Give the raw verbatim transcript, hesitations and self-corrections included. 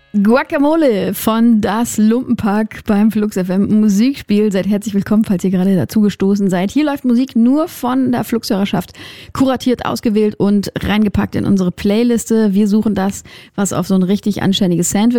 Guacamole von Das Lumpenpack beim Flux F M Musikspiel. Seid herzlich willkommen, falls ihr gerade dazugestoßen seid. Hier läuft Musik nur von der Flux-Hörerschaft, kuratiert, ausgewählt und reingepackt in unsere Playliste. Wir suchen das, was auf so ein richtig anständiges Sandwich